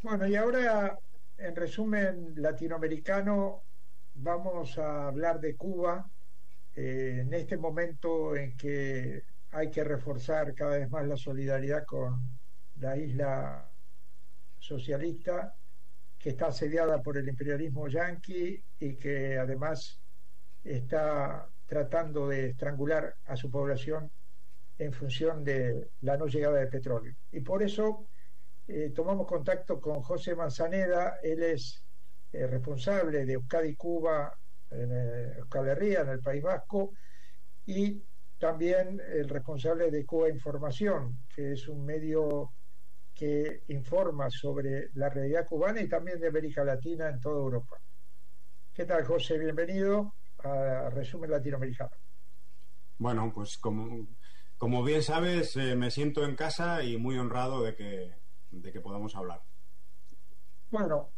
Bueno, y ahora, en resumen latinoamericano, vamos a hablar de Cuba en este momento en que hay que reforzar cada vez más la solidaridad con la isla socialista que está asediada por el imperialismo yanqui y que además está tratando de estrangular a su población en función de la no llegada de petróleo. Y por eso tomamos contacto con José Manzaneda. Él es responsable de Euskadi Cuba en Euskal Herria, en el País Vasco, y también el responsable de Cuba Información, que es un medio que informa sobre la realidad cubana y también de América Latina en toda Europa. ¿Qué tal, José? Bienvenido a Resumen Latinoamericano. Bueno, pues como bien sabes, me siento en casa y muy honrado de que podamos hablar. Bueno,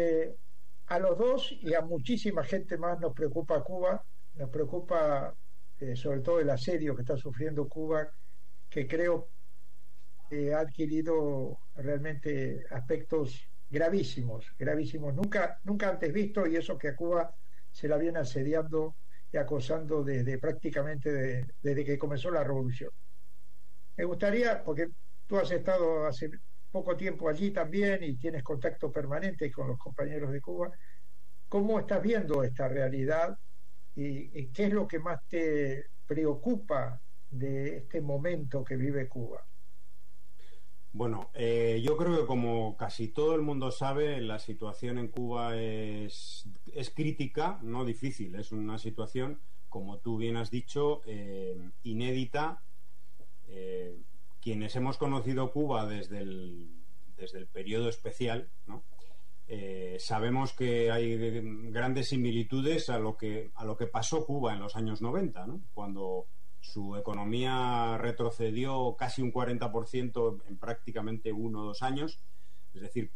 a los dos y a muchísima gente más nos preocupa Cuba, nos preocupa sobre todo el asedio que está sufriendo Cuba, que creo que ha adquirido realmente aspectos gravísimos, gravísimos, nunca antes visto, y eso que a Cuba se la viene asediando y acosando desde prácticamente desde que comenzó la revolución. Me gustaría, porque tú has estado hace poco tiempo allí también y tienes contacto permanente con los compañeros de Cuba, ¿cómo estás viendo esta realidad y qué es lo que más te preocupa de este momento que vive Cuba? Bueno, yo creo que como casi todo el mundo sabe, la situación en Cuba es crítica, no difícil. Es una situación, como tú bien has dicho, inédita. Quienes hemos conocido Cuba desde el periodo especial, ¿no? Sabemos que hay grandes similitudes a lo que pasó Cuba en los años 90, ¿no? Cuando su economía retrocedió casi un 40% en prácticamente 1 o 2 años. Es decir,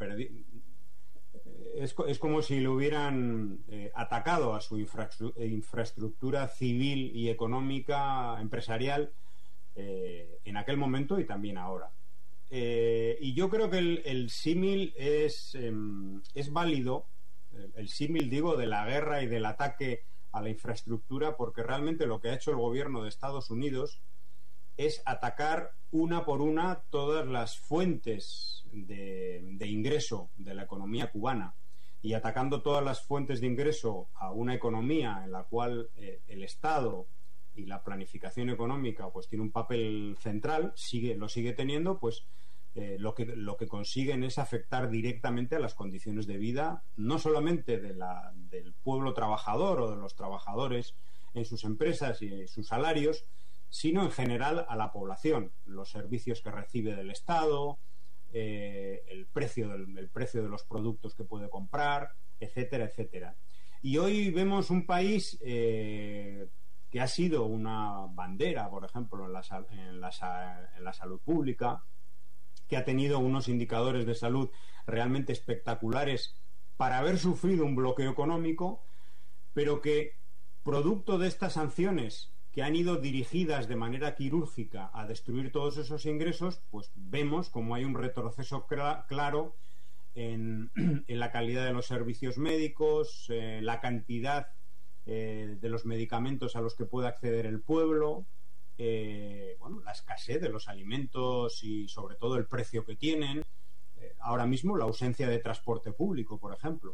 es como si le hubieran atacado a su infraestructura civil y económica, empresarial, en aquel momento y también ahora. Y yo creo que el símil es válido, el símil, digo, de la guerra y del ataque a la infraestructura, porque realmente lo que ha hecho el gobierno de Estados Unidos es atacar una por una todas las fuentes de ingreso de la economía cubana, y atacando todas las fuentes de ingreso a una economía en la cual el Estado y la planificación económica pues tiene un papel central, lo sigue teniendo, pues lo que consiguen es afectar directamente a las condiciones de vida, no solamente del pueblo trabajador o de los trabajadores en sus empresas y sus salarios, sino en general a la población, los servicios que recibe del Estado, el precio de los productos que puede comprar, etcétera, etcétera. Y hoy vemos un país que ha sido una bandera, por ejemplo, en la salud pública, que ha tenido unos indicadores de salud realmente espectaculares para haber sufrido un bloqueo económico, pero que, producto de estas sanciones que han ido dirigidas de manera quirúrgica a destruir todos esos ingresos, pues vemos como hay un retroceso claro en la calidad de los servicios médicos, la cantidad de los medicamentos a los que puede acceder el pueblo, la escasez de los alimentos y sobre todo el precio que tienen, ahora mismo la ausencia de transporte público, por ejemplo.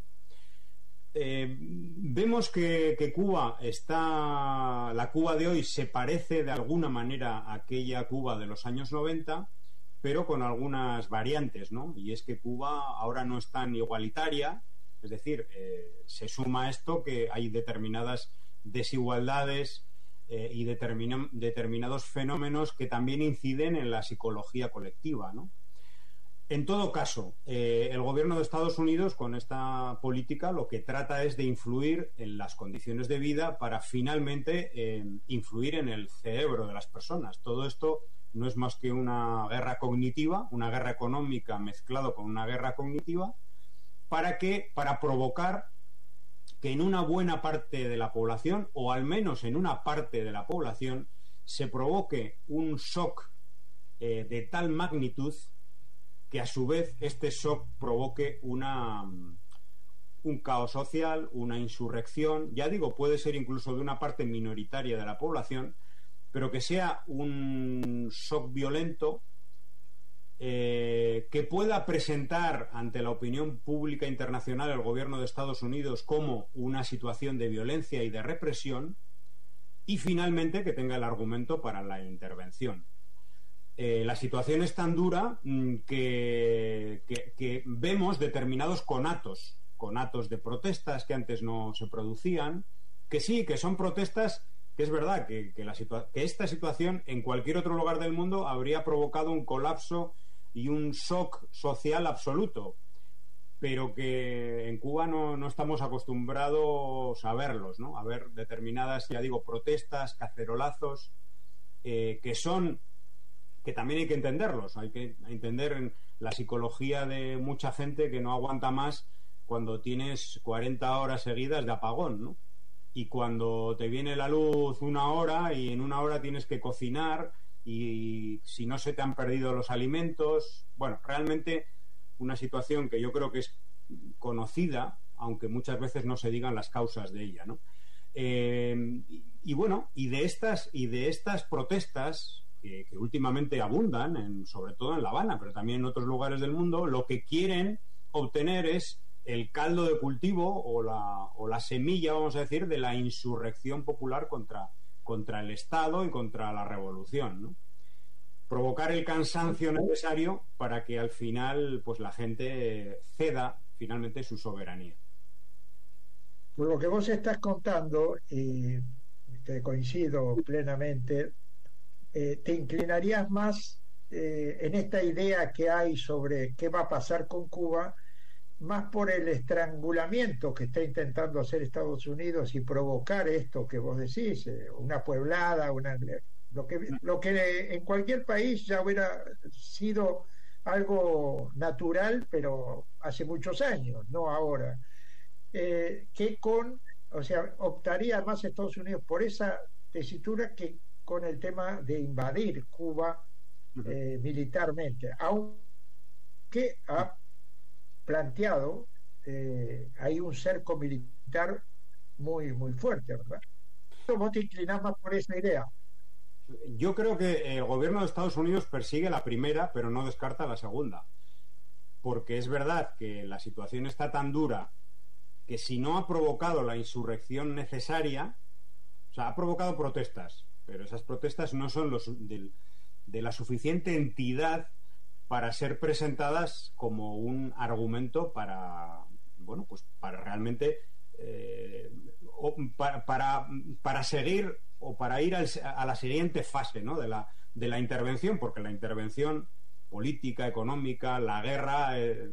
Vemos que Cuba la Cuba de hoy se parece de alguna manera a aquella Cuba de los años 90, pero con algunas variantes, ¿no? Y es que Cuba ahora no es tan igualitaria, es decir, se suma a esto que hay determinadas desigualdades y determinados fenómenos que también inciden en la psicología colectiva, ¿no? En todo caso, el gobierno de Estados Unidos con esta política lo que trata es de influir en las condiciones de vida para finalmente influir en el cerebro de las personas. Todo esto no es más que una guerra cognitiva, una guerra económica mezclado con una guerra cognitiva, para provocar que en una buena parte de la población, o al menos en una parte de la población, se provoque un shock de tal magnitud que a su vez este shock provoque un caos social, una insurrección, ya digo, puede ser incluso de una parte minoritaria de la población, pero que sea un shock violento que pueda presentar ante la opinión pública internacional el gobierno de Estados Unidos como una situación de violencia y de represión, y finalmente que tenga el argumento para la intervención. La situación es tan dura que vemos determinados conatos de protestas que antes no se producían, que sí, que son protestas, que es verdad que esta situación en cualquier otro lugar del mundo habría provocado un colapso y un shock social absoluto, pero que en Cuba no estamos acostumbrados a verlos, ¿no? A ver determinadas, ya digo, protestas, cacerolazos, que también hay que entenderlos, hay que entender la psicología de mucha gente que no aguanta más cuando tienes 40 horas seguidas de apagón, ¿no? Y cuando te viene la luz una hora y en una hora tienes que cocinar y si no se te han perdido los alimentos, bueno, realmente una situación que yo creo que es conocida, aunque muchas veces no se digan las causas de ella, ¿no? Y de estas protestas que últimamente abundan, sobre todo en La Habana, pero también en otros lugares del mundo, lo que quieren obtener es el caldo de cultivo o la semilla, vamos a decir, de la insurrección popular contra el Estado y contra la revolución, ¿no? Provocar el cansancio necesario para que al final pues la gente ceda finalmente su soberanía. Por lo que vos estás contando, y te coincido plenamente, te inclinarías más en esta idea que hay sobre qué va a pasar con Cuba, más por el estrangulamiento que está intentando hacer Estados Unidos y provocar esto que vos decís, una pueblada, lo que en cualquier país ya hubiera sido algo natural, pero hace muchos años, no ahora. O sea, optaría más Estados Unidos por esa tesitura que con el tema de invadir Cuba militarmente, aunque ha planteado hay un cerco militar muy, muy fuerte, ¿verdad? ¿Vos te inclinás más por esa idea? Yo creo que el gobierno de Estados Unidos persigue la primera, pero no descarta la segunda. Porque es verdad que la situación está tan dura que si no ha provocado la insurrección necesaria, o sea, ha provocado protestas, pero esas protestas no son de la suficiente entidad para ser presentadas como un argumento para, bueno, pues para realmente para seguir o para ir a la siguiente fase, ¿no? de la intervención, porque la intervención política, económica, la guerra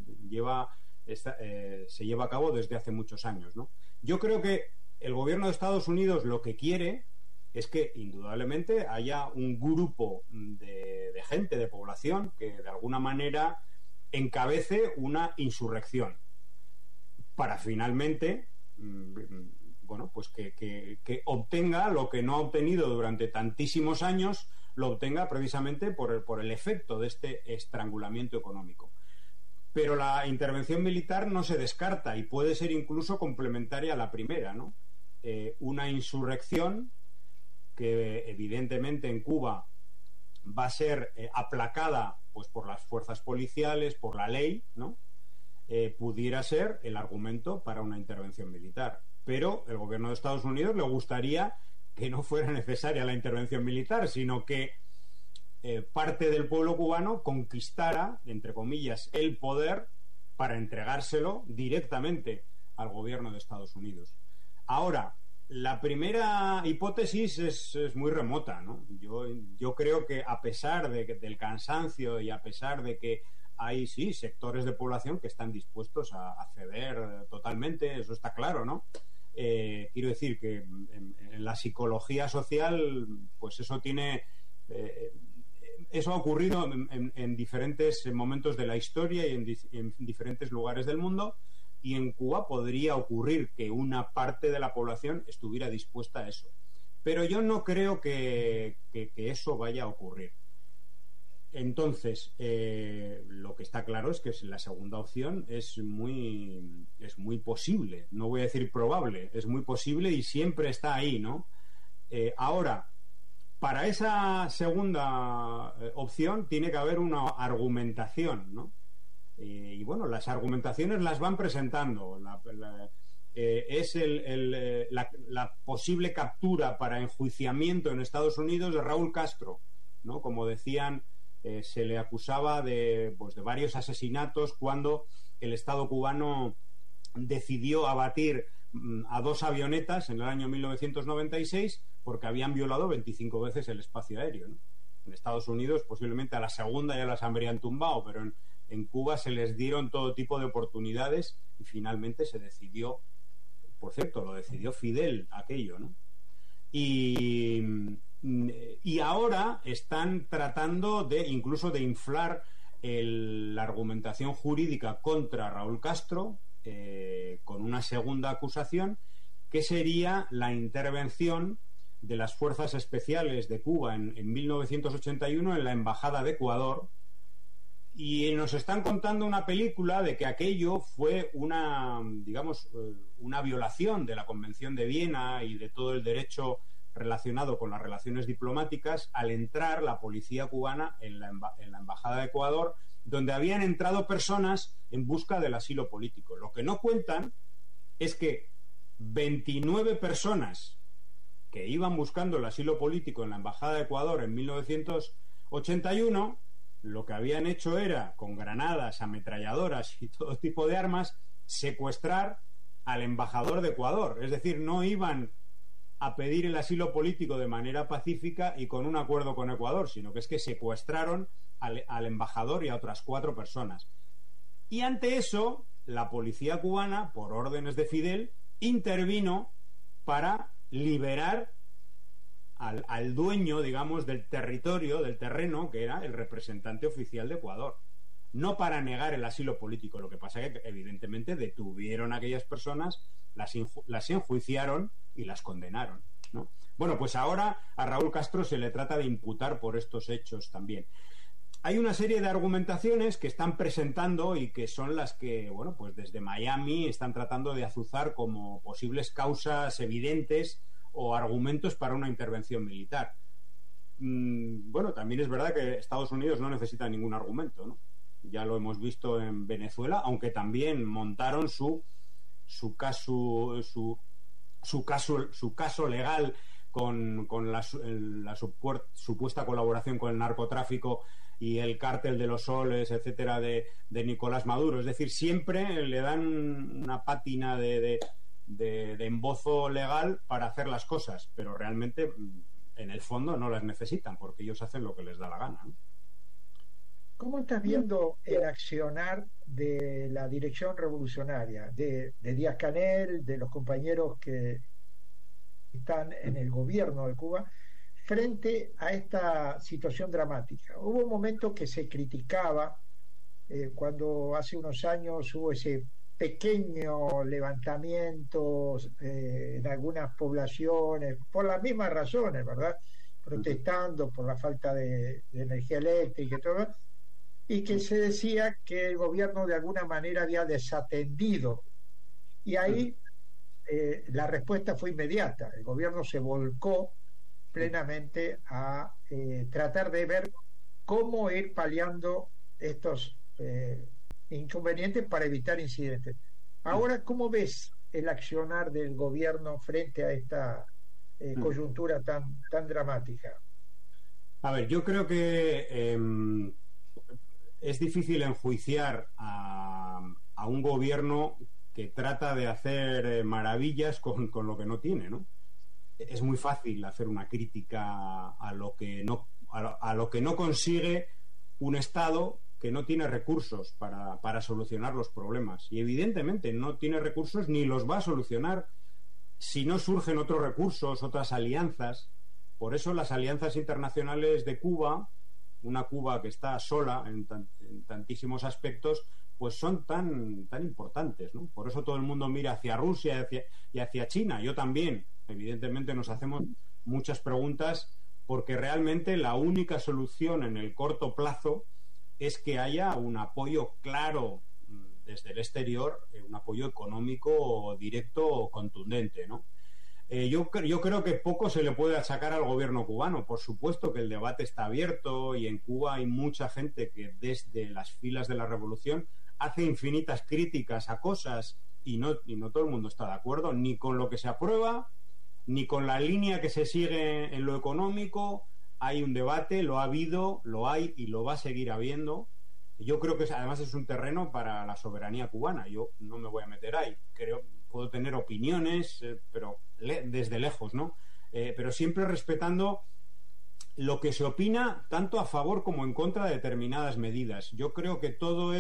se lleva a cabo desde hace muchos años, ¿no? Yo creo que el gobierno de Estados Unidos lo que quiere es que indudablemente haya un grupo de gente, de población, que de alguna manera encabece una insurrección para finalmente, bueno, pues que obtenga lo que no ha obtenido durante tantísimos años, lo obtenga precisamente por el efecto de este estrangulamiento económico. Pero la intervención militar no se descarta y puede ser incluso complementaria a la primera, ¿no? Una insurrección que evidentemente en Cuba va a ser aplacada pues por las fuerzas policiales, por la ley, ¿no? Pudiera ser el argumento para una intervención militar. Pero el gobierno de Estados Unidos le gustaría que no fuera necesaria la intervención militar, sino que parte del pueblo cubano conquistara, entre comillas, el poder para entregárselo directamente al gobierno de Estados Unidos. Ahora, la primera hipótesis es muy remota, ¿no? Yo creo que a pesar del cansancio y a pesar de que hay, sí, sectores de población que están dispuestos a ceder totalmente, eso está claro, ¿no? Quiero decir que en la psicología social, pues eso tiene... eso ha ocurrido en diferentes momentos de la historia y en diferentes lugares del mundo, y en Cuba podría ocurrir que una parte de la población estuviera dispuesta a eso. Pero yo no creo que eso vaya a ocurrir. Entonces, lo que está claro es que la segunda opción es muy posible, no voy a decir probable, es muy posible y siempre está ahí, ¿no? Ahora, para esa segunda opción tiene que haber una argumentación, ¿no? Y bueno, las argumentaciones las van presentando. Es la posible captura para enjuiciamiento en Estados Unidos de Raúl Castro, ¿no? Como decían, se le acusaba de varios asesinatos cuando el Estado cubano decidió abatir a 2 avionetas en el año 1996 porque habían violado 25 veces el espacio aéreo, ¿no? En Estados Unidos posiblemente a la segunda ya las habrían tumbado, pero en Cuba se les dieron todo tipo de oportunidades y finalmente se decidió, por cierto, lo decidió Fidel aquello, ¿no? Y ahora están tratando incluso de inflar la argumentación jurídica contra Raúl Castro con una segunda acusación, que sería la intervención de las fuerzas especiales de Cuba en 1981 en la embajada de Ecuador, y nos están contando una película de que aquello fue una violación de la Convención de Viena y de todo el derecho relacionado con las relaciones diplomáticas al entrar la policía cubana en la embajada de Ecuador, donde habían entrado personas en busca del asilo político. Lo que no cuentan es que 29 personas que iban buscando el asilo político en la embajada de Ecuador en 1981, lo que habían hecho era, con granadas, ametralladoras y todo tipo de armas, secuestrar al embajador de Ecuador. Es decir, no iban a pedir el asilo político de manera pacífica y con un acuerdo con Ecuador, sino que es que secuestraron al embajador y a otras 4 personas. Y ante eso, la policía cubana, por órdenes de Fidel, intervino para liberar al dueño, digamos, del territorio, del terreno, que era el representante oficial de Ecuador. No para negar el asilo político. Lo que pasa es que, evidentemente, detuvieron a aquellas personas, las enjuiciaron y las condenaron, ¿no? Bueno, pues ahora a Raúl Castro se le trata de imputar por estos hechos también. Hay una serie de argumentaciones que están presentando y que son las que, bueno, pues desde Miami están tratando de azuzar como posibles causas evidentes o argumentos para una intervención militar. Bueno, también es verdad que Estados Unidos no necesita ningún argumento, ¿no? Ya lo hemos visto en Venezuela, aunque también montaron su caso legal con la supuesta colaboración con el narcotráfico y el cártel de los soles, etcétera, de Nicolás Maduro. Es decir, siempre le dan una pátina de embozo legal para hacer las cosas, pero realmente en el fondo no las necesitan porque ellos hacen lo que les da la gana, ¿no? ¿Cómo estás viendo el accionar de la dirección revolucionaria, de Díaz-Canel, de los compañeros que están en el gobierno de Cuba, frente a esta situación dramática? Hubo un momento que se criticaba cuando hace unos años hubo ese pequeño levantamiento en algunas poblaciones, por las mismas razones, ¿verdad? Protestando por la falta de energía eléctrica y todo, y que se decía que el gobierno de alguna manera había desatendido. Y ahí la respuesta fue inmediata. El gobierno se volcó plenamente a tratar de ver cómo ir paliando estos inconvenientes para evitar incidentes. Ahora, ¿cómo ves el accionar del gobierno frente a esta coyuntura tan dramática? A ver, yo creo que es difícil enjuiciar a un gobierno que trata de hacer maravillas con lo que no tiene, ¿no? Es muy fácil hacer una crítica a lo que no consigue un Estado que no tiene recursos para solucionar los problemas. Y evidentemente no tiene recursos ni los va a solucionar si no surgen otros recursos, otras alianzas. Por eso las alianzas internacionales de Cuba, una Cuba que está sola en tantísimos aspectos, pues son tan importantes, ¿no? Por eso todo el mundo mira hacia Rusia y hacia China. Yo también, evidentemente, nos hacemos muchas preguntas porque realmente la única solución en el corto plazo es que haya un apoyo claro desde el exterior, un apoyo económico directo o contundente, ¿no? Yo creo que poco se le puede achacar al gobierno cubano. Por supuesto que el debate está abierto y en Cuba hay mucha gente que desde las filas de la revolución hace infinitas críticas a cosas y no todo el mundo está de acuerdo ni con lo que se aprueba ni con la línea que se sigue en lo económico. Hay un debate, lo ha habido, lo hay y lo va a seguir habiendo. Yo creo que además es un terreno para la soberanía cubana. Yo no me voy a meter ahí. Puedo tener opiniones, pero desde lejos, ¿no? Pero siempre respetando lo que se opina tanto a favor como en contra de determinadas medidas. Yo creo que todo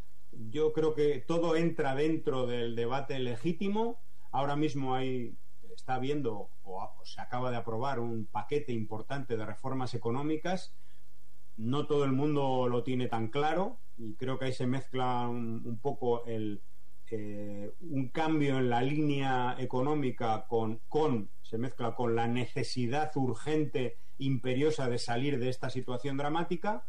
entra dentro del debate legítimo. Ahora mismo está habiendo o se acaba de aprobar un paquete importante de reformas económicas. No todo el mundo lo tiene tan claro y creo que ahí se mezcla un poco un cambio en la línea económica se mezcla con la necesidad urgente, imperiosa de salir de esta situación dramática.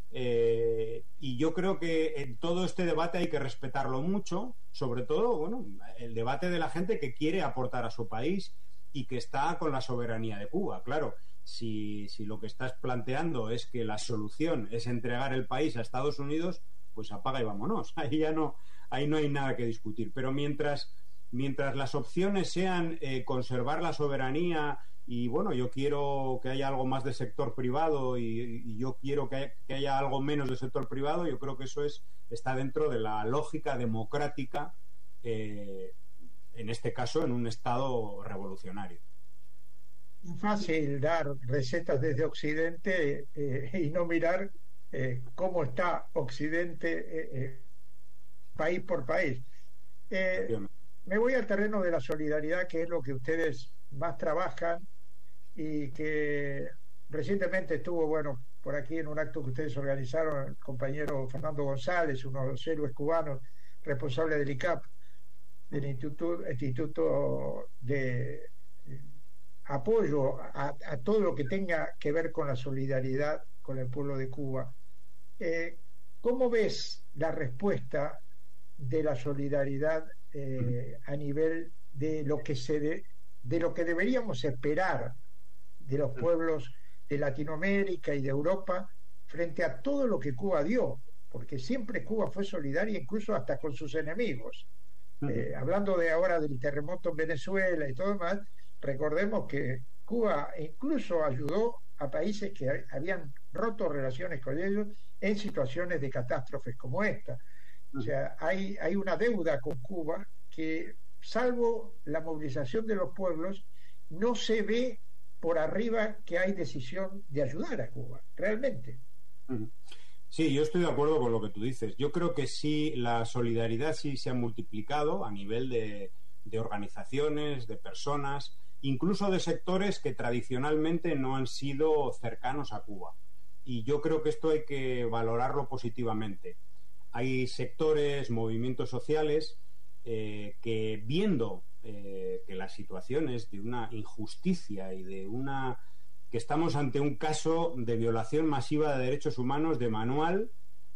Y yo creo que en todo este debate hay que respetarlo mucho, sobre todo, bueno, el debate de la gente que quiere aportar a su país y que está con la soberanía de Cuba. Claro, si lo que estás planteando es que la solución es entregar el país a Estados Unidos, pues apaga y vámonos. Ahí no hay nada que discutir. Pero mientras las opciones sean conservar la soberanía y, bueno, yo quiero que haya algo más de sector privado y yo quiero que haya algo menos de sector privado, yo creo que eso está dentro de la lógica democrática, en este caso, en un Estado revolucionario. Es fácil dar recetas desde Occidente y no mirar cómo está Occidente país por país. Me voy al terreno de la solidaridad, que es lo que ustedes más trabajan y que recientemente estuvo, bueno, por aquí en un acto que ustedes organizaron, el compañero Fernando González, uno de los héroes cubanos, responsable del ICAP, del Instituto de Apoyo a todo lo que tenga que ver con la solidaridad con el pueblo de Cuba. ¿Cómo ves la respuesta de la solidaridad a nivel de lo que deberíamos esperar de los pueblos de Latinoamérica y de Europa frente a todo lo que Cuba dio? Porque siempre Cuba fue solidaria, incluso hasta con sus enemigos. Hablando de ahora del terremoto en Venezuela y todo más, recordemos que Cuba incluso ayudó a países que habían roto relaciones con ellos en situaciones de catástrofes como esta. O sea, hay una deuda con Cuba que, salvo la movilización de los pueblos, no se ve por arriba que hay decisión de ayudar a Cuba, realmente. Sí, yo estoy de acuerdo con lo que tú dices. Yo creo que sí, la solidaridad sí se ha multiplicado a nivel de organizaciones, de personas, incluso de sectores que tradicionalmente no han sido cercanos a Cuba. Y yo creo que esto hay que valorarlo positivamente. Hay sectores, movimientos sociales que, viendo que la situación es de una injusticia y que estamos ante un caso de violación masiva de derechos humanos de manual,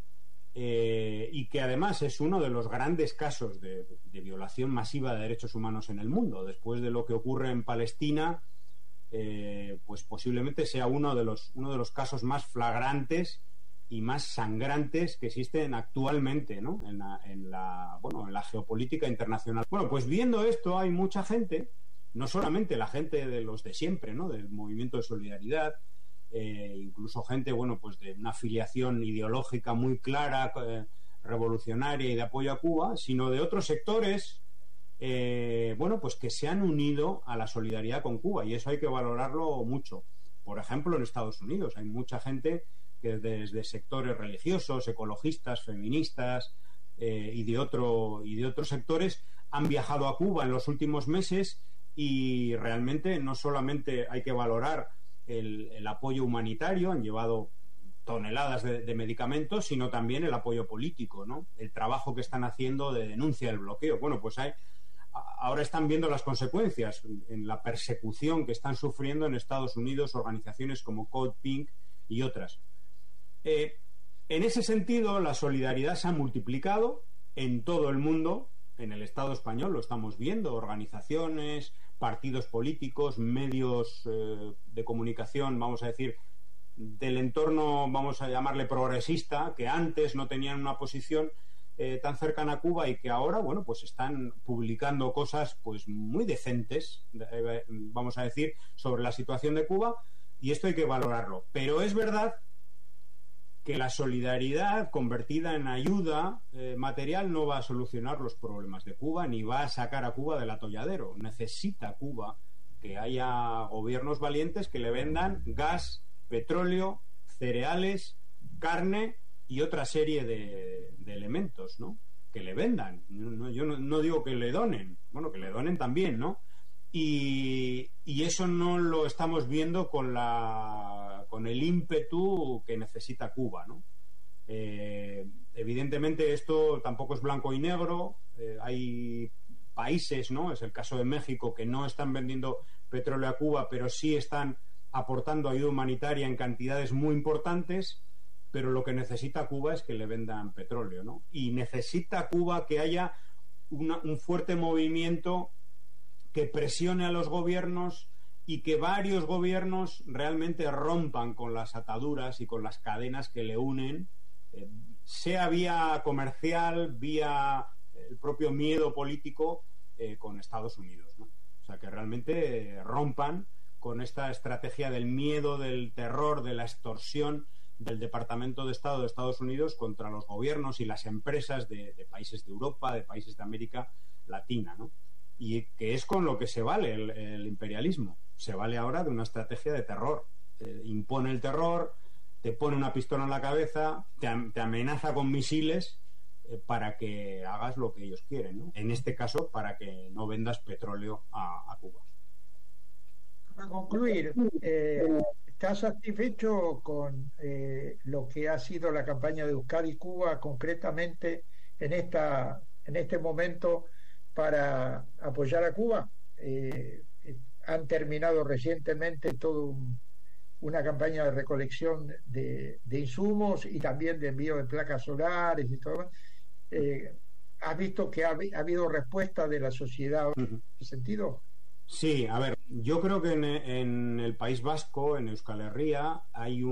y que además es uno de los grandes casos de violación masiva de derechos humanos en el mundo. Después de lo que ocurre en Palestina, pues posiblemente sea uno de los casos más flagrantes y más sangrantes que existen actualmente, ¿no? en la geopolítica internacional. Bueno, pues viendo esto hay mucha gente, no solamente la gente de los de siempre, ¿no? Del movimiento de solidaridad, incluso gente, bueno, pues de una afiliación ideológica muy clara, revolucionaria y de apoyo a Cuba, sino de otros sectores, bueno, pues que se han unido a la solidaridad con Cuba, y eso hay que valorarlo mucho. Por ejemplo, en Estados Unidos hay mucha gente que desde sectores religiosos, ecologistas, feministas, y de otros sectores han viajado a Cuba en los últimos meses, y realmente no solamente hay que valorar el apoyo humanitario, han llevado toneladas de medicamentos, sino también el apoyo político, ¿no? El trabajo que están haciendo de denuncia del bloqueo. Bueno, pues ahora están viendo las consecuencias en la persecución que están sufriendo en Estados Unidos organizaciones como Code Pink y otras. En ese sentido, la solidaridad se ha multiplicado en todo el mundo. En el Estado español lo estamos viendo, organizaciones, partidos políticos, medios de comunicación, vamos a decir, del entorno, vamos a llamarle progresista, que antes no tenían una posición tan cercana a Cuba y que ahora, bueno, pues están publicando cosas pues muy decentes, vamos a decir, sobre la situación de Cuba, y esto hay que valorarlo. Pero es verdad que la solidaridad convertida en ayuda material no va a solucionar los problemas de Cuba ni va a sacar a Cuba del atolladero. Necesita Cuba que haya gobiernos valientes que le vendan gas, petróleo, cereales, carne y otra serie de elementos, ¿no? Que le vendan. Yo no digo que le donen, bueno, que le donen también, ¿no? Y eso no lo estamos viendo con el ímpetu que necesita Cuba, ¿no? Evidentemente esto tampoco es blanco y negro. Hay países, ¿no? Es el caso de México, que no están vendiendo petróleo a Cuba, pero sí están aportando ayuda humanitaria en cantidades muy importantes, pero lo que necesita Cuba es que le vendan petróleo, ¿no? Y necesita Cuba que haya un fuerte movimiento que presione a los gobiernos y que varios gobiernos realmente rompan con las ataduras y con las cadenas que le unen, sea vía comercial, vía el propio miedo político con Estados Unidos, ¿no? O sea, que realmente rompan con esta estrategia del miedo, del terror, de la extorsión del Departamento de Estado de Estados Unidos contra los gobiernos y las empresas de países de Europa, de países de América Latina, ¿no? Y que es con lo que se vale el imperialismo. Se vale ahora de una estrategia de terror. Impone el terror, te pone una pistola en la cabeza, te amenaza con misiles para que hagas lo que ellos quieren, ¿no? En este caso, para que no vendas petróleo a Cuba. Para concluir, ¿estás satisfecho con lo que ha sido la campaña de Euskadi Cuba concretamente en este momento para apoyar a Cuba? Han terminado recientemente toda una campaña de recolección de insumos y también de envío de placas solares y todo. ¿Has visto que ha habido respuesta de la sociedad en ese sentido? Sí, a ver, yo creo que en el País Vasco, en Euskal Herria, hay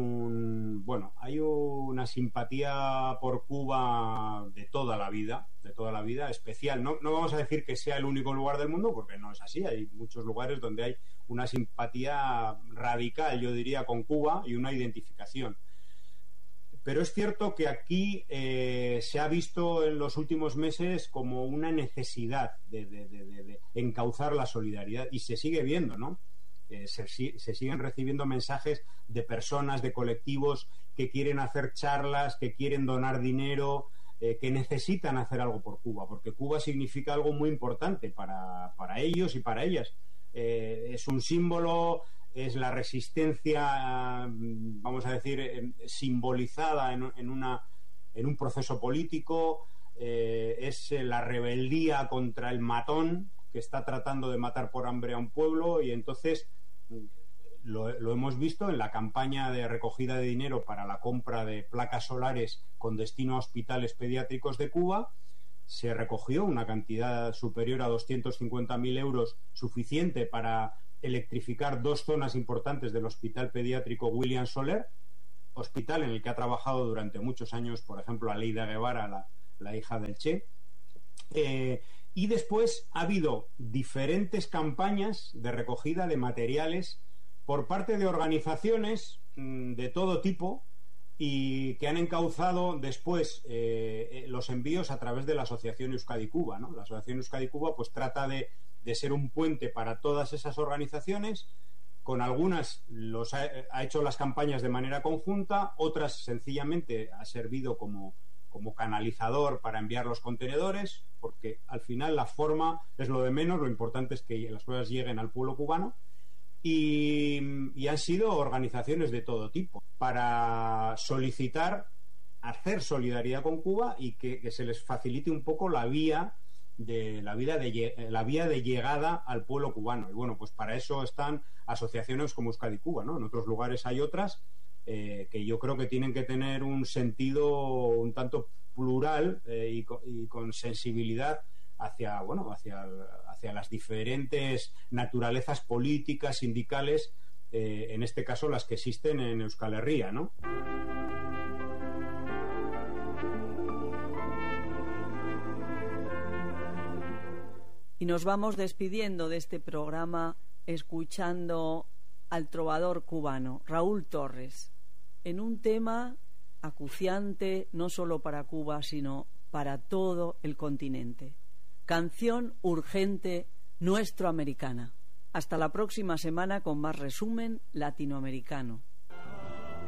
una simpatía por Cuba de toda la vida, especial. No vamos a decir que sea el único lugar del mundo, porque no es así. Hay muchos lugares donde hay una simpatía radical, yo diría, con Cuba y una identificación. Pero es cierto que aquí se ha visto en los últimos meses como una necesidad de encauzar la solidaridad, y se sigue viendo, ¿no? Se siguen recibiendo mensajes de personas, de colectivos que quieren hacer charlas, que quieren donar dinero, que necesitan hacer algo por Cuba, porque Cuba significa algo muy importante para ellos y para ellas. Es un símbolo, es la resistencia, vamos a decir, simbolizada en un proceso político, es la rebeldía contra el matón que está tratando de matar por hambre a un pueblo, y entonces lo hemos visto en la campaña de recogida de dinero para la compra de placas solares con destino a hospitales pediátricos de Cuba. Se recogió una cantidad superior a 250.000 euros, suficiente para electrificar 2 zonas importantes del Hospital Pediátrico William Soler, hospital en el que ha trabajado durante muchos años, por ejemplo, Aleida Guevara, la hija del Che. Y después ha habido diferentes campañas de recogida de materiales por parte de organizaciones de todo tipo, y que han encauzado después los envíos a través de la Asociación Euskadi Cuba, ¿no? La Asociación Euskadi Cuba pues trata de ser un puente para todas esas organizaciones. Con algunas ha hecho las campañas de manera conjunta, otras sencillamente ha servido como canalizador para enviar los contenedores, porque al final la forma es lo de menos, lo importante es que las cosas lleguen al pueblo cubano. Y han sido organizaciones de todo tipo para solicitar hacer solidaridad con Cuba y que se les facilite un poco la vía la vía de llegada al pueblo cubano. Y bueno, pues para eso están asociaciones como Euskadi Cuba, ¿no? En otros lugares hay otras que yo creo que tienen que tener un sentido un tanto plural y con sensibilidad hacia las diferentes naturalezas políticas, sindicales, en este caso las que existen en Euskal Herria, ¿no? Y nos vamos despidiendo de este programa escuchando al trovador cubano, Raúl Torres, en un tema acuciante no solo para Cuba, sino para todo el continente. Canción urgente nuestroamericana. Hasta la próxima semana con más resumen latinoamericano.